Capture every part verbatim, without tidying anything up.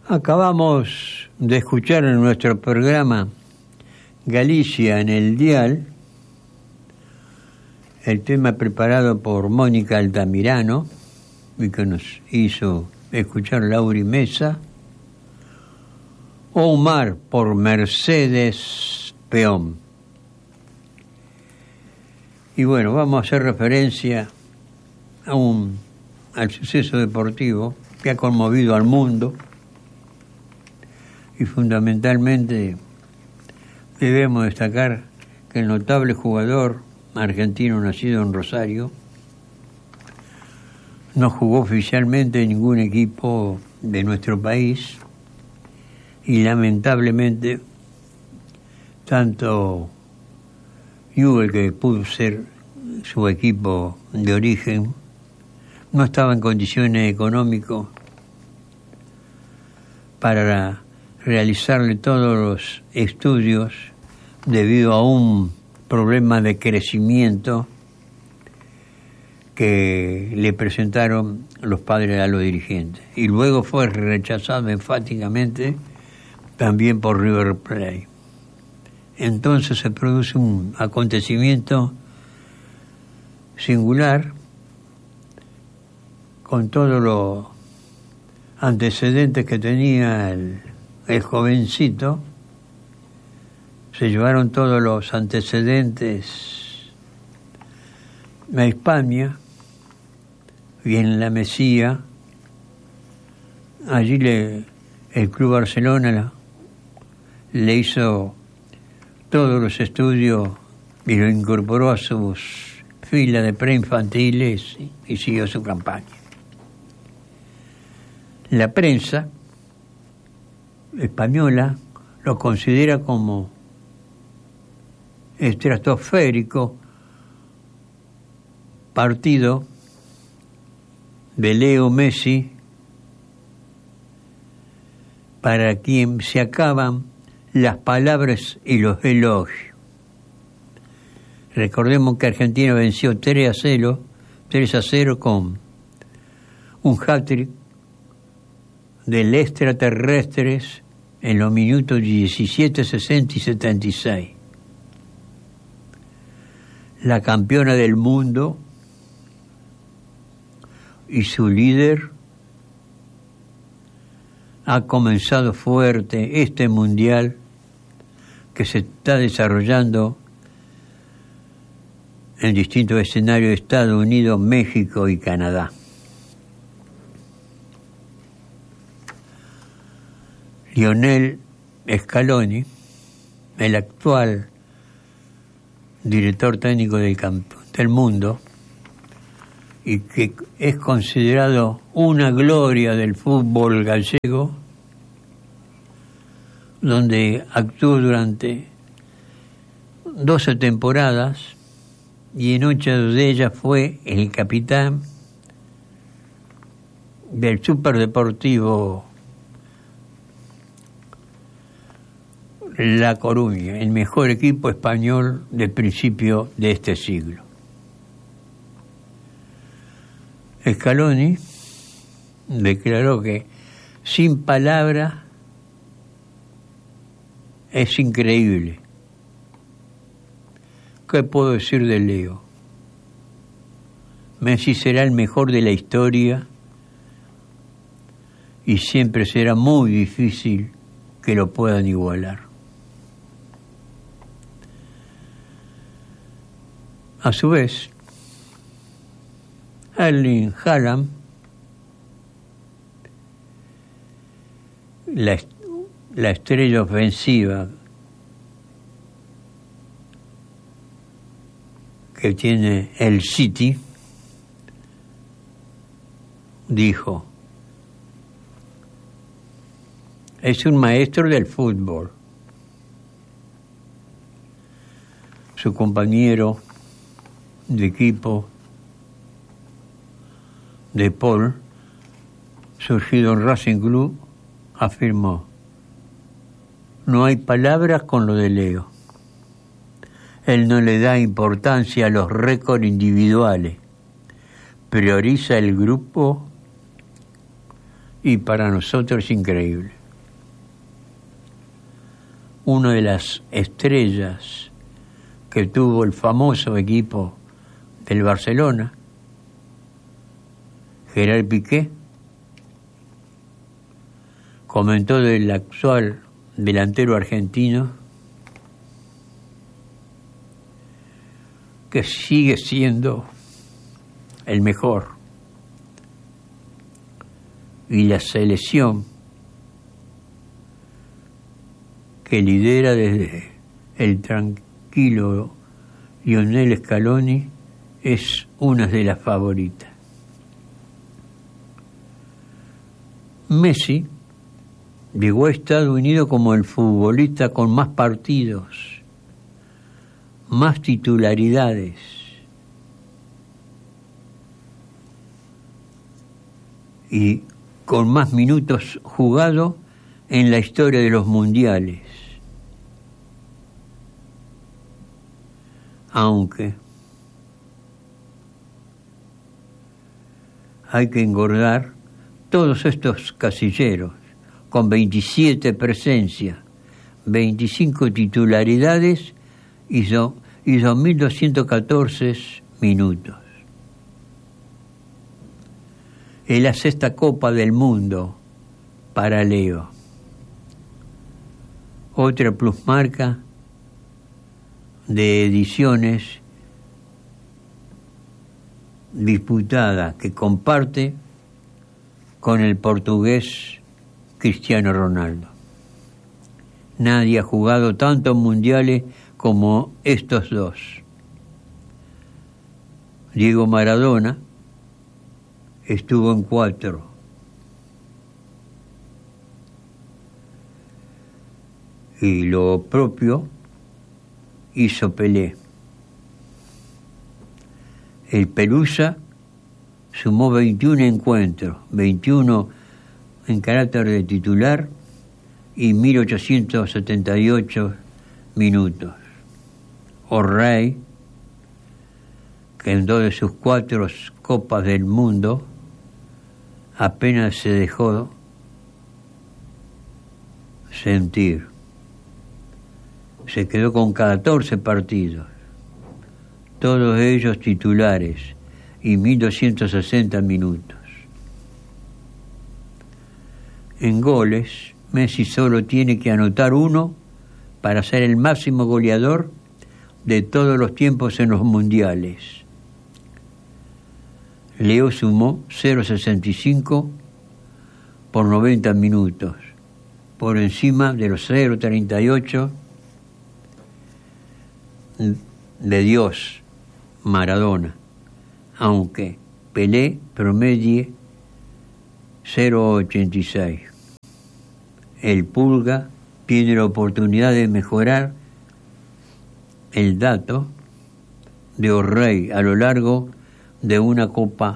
Acabamos de escuchar en nuestro programa Galicia en el Dial el tema preparado por Mónica Altamirano y que nos hizo escuchar Lauri Mesa, Omar por Mercedes Peón. Y bueno, vamos a hacer referencia a un, al suceso deportivo que ha conmovido al mundo y fundamentalmente debemos destacar que el notable jugador argentino nacido en Rosario no jugó oficialmente en ningún equipo de nuestro país y lamentablemente tanto Newell's, que pudo ser su equipo de origen, no estaba en condiciones económicas para realizarle todos los estudios debido a un problema de crecimiento que le presentaron los padres a los dirigentes. Y luego fue rechazado enfáticamente también por River Plate. Entonces se produce un acontecimiento singular con todos los antecedentes que tenía el, el jovencito. Se llevaron todos los antecedentes a España y en la Mesía allí le, el Club Barcelona le hizo todos los estudios y lo incorporó a sus filas de preinfantiles y siguió su campaña. La prensa española lo considera como estratosférico partido de Leo Messi, para quien se acaban las palabras y los elogios. Recordemos que Argentina venció tres a cero, tres a cero con un hat-trick del extraterrestres en los minutos diecisiete, sesenta y setenta y seis. La campeona del mundo y su líder ha comenzado fuerte este mundial que se está desarrollando en distintos escenarios de Estados Unidos, México y Canadá. Lionel Scaloni, el actual director técnico del, campo, del mundo, y que es considerado una gloria del fútbol gallego, donde actuó durante doce temporadas y en ocho de ellas fue el capitán del Superdeportivo La Coruña, el mejor equipo español del principio de este siglo. Scaloni declaró que sin palabras es increíble. ¿Qué puedo decir de Leo? Messi será el mejor de la historia y siempre será muy difícil que lo puedan igualar. A su vez, Erling Haaland, la, la estrella ofensiva que tiene el City, dijo: es un maestro del fútbol. Su compañero de equipo de Paul, surgido en Racing Club, afirmó: no hay palabras con lo de Leo. Él no le da importancia a los récords individuales, prioriza el grupo y para nosotros es increíble. Una de las estrellas que tuvo el famoso equipo del Barcelona, Gerard Piqué, comentó del actual delantero argentino que sigue siendo el mejor, y la selección que lidera desde el tranquilo Lionel Scaloni es una de las favoritas. Messi llegó a Estados Unidos como el futbolista con más partidos, más titularidades, y con más minutos jugados en la historia de los mundiales. Aunque hay que engordar todos estos casilleros con veintisiete presencias, veinticinco titularidades y, do, y dos mil doscientos catorce minutos. Es la sexta Copa del Mundo para Leo. Otra plusmarca de ediciones disputada que comparte con el portugués Cristiano Ronaldo. Nadie ha jugado tantos mundiales como estos dos. Diego Maradona estuvo en cuatro. Y lo propio hizo Pelé. El Pelusa sumó veintiún encuentros, veintiuno en carácter de titular y mil ochocientos setenta y ocho minutos. O'Reilly, que en dos de sus cuatro Copas del Mundo apenas se dejó sentir. Se quedó con catorce partidos, todos ellos titulares, y mil doscientos sesenta minutos. En goles, Messi solo tiene que anotar uno para ser el máximo goleador de todos los tiempos en los mundiales. Leo sumó cero coma sesenta y cinco por noventa minutos, por encima de los cero coma treinta y ocho de Dios, Maradona, aunque Pelé promedie cero coma ochenta y seis. El Pulga tiene la oportunidad de mejorar el dato de O'Reilly a lo largo de una Copa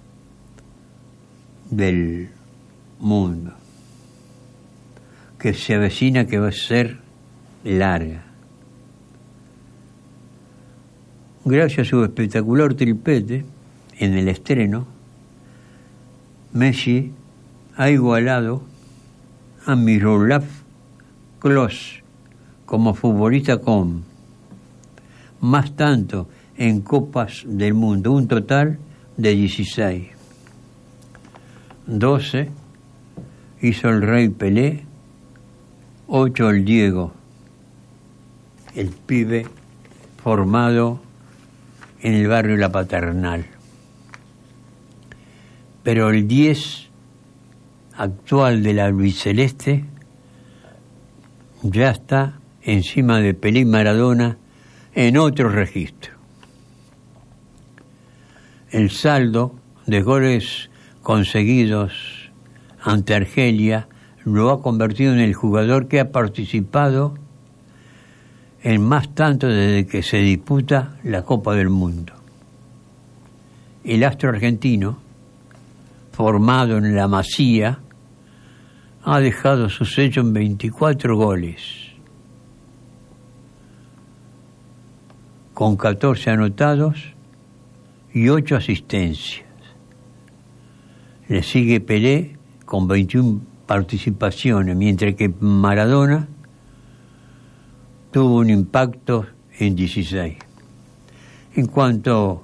del Mundo que se avecina, que va a ser larga. Gracias a su espectacular triplete en el estreno, Messi ha igualado a Miroslav Klose como futbolista con más tanto en Copas del Mundo, un total de dieciséis. doce hizo el Rey Pelé, ocho el Diego, el pibe formado en el barrio La Paternal. Pero el diez actual de la albiceleste ya está encima de Pelé y Maradona en otro registro. El saldo de goles conseguidos ante Argelia lo ha convertido en el jugador que ha participado en más tanto desde que se disputa la Copa del Mundo. El astro argentino, formado en la Masía, ha dejado su sello en veinticuatro goles, con catorce anotados y ocho asistencias. Le sigue Pelé con veintiuna participaciones, mientras que Maradona tuvo un impacto en dieciséis. En cuanto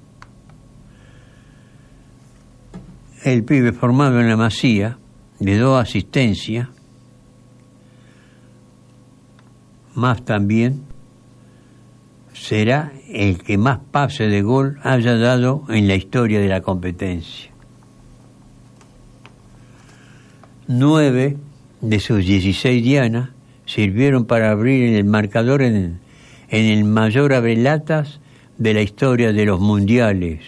el pibe formado en la Masía, de dos asistencias, más también será el que más pases de gol haya dado en la historia de la competencia. Nueve de sus dieciséis dianas sirvieron para abrir el marcador en, en el mayor abrelatas de la historia de los mundiales.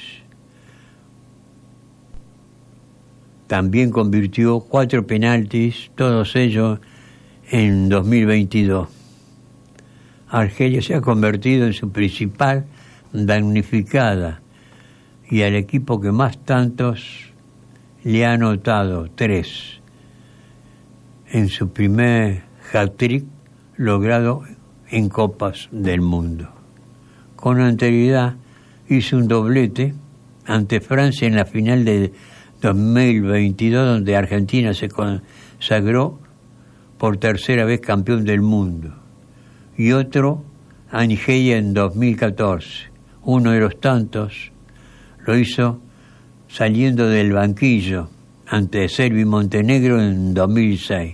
También convirtió cuatro penaltis, todos ellos en dos mil veintidós. Argelia se ha convertido en su principal damnificada y al equipo que más tantos le ha anotado, tres, en su primer hat-trick logrado en Copas del Mundo. Con anterioridad hizo un doblete ante Francia en la final de dos mil veintidós, donde Argentina se consagró por tercera vez campeón del mundo, y otro a Nigeria en dos mil catorce. Uno de los tantos lo hizo saliendo del banquillo ante Serbia y Montenegro en dos mil seis.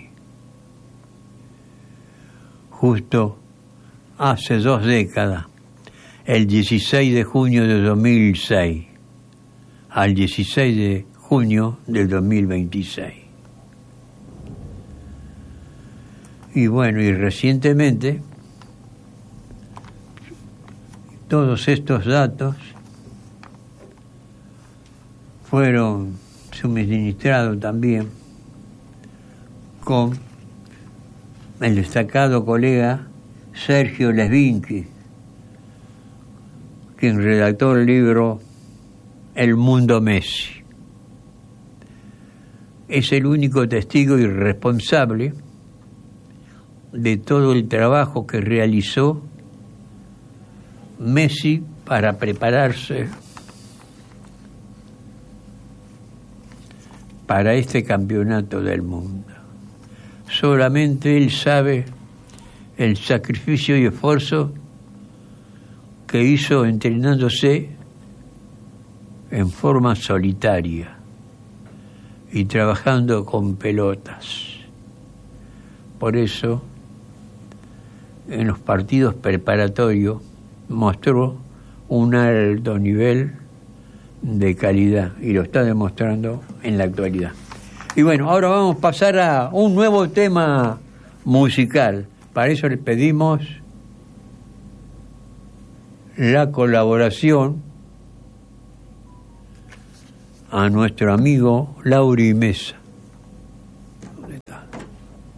Justo hace dos décadas, el dieciséis de junio de dos mil seis al dieciséis de junio del dos mil veintiséis. Y bueno, y recientemente todos estos datos fueron suministrados también con el destacado colega Sergio Lesvinki, quien redactó el libro El Mundo Messi. Es el único testigo y responsable de todo el trabajo que realizó Messi para prepararse para este campeonato del mundo. Solamente él sabe el sacrificio y esfuerzo que hizo entrenándose en forma solitaria y trabajando con pelotas. Por eso, en los partidos preparatorios mostró un alto nivel de calidad y lo está demostrando en la actualidad. Y bueno, ahora vamos a pasar a un nuevo tema musical. Para eso le pedimos la colaboración a nuestro amigo Lauri Mesa.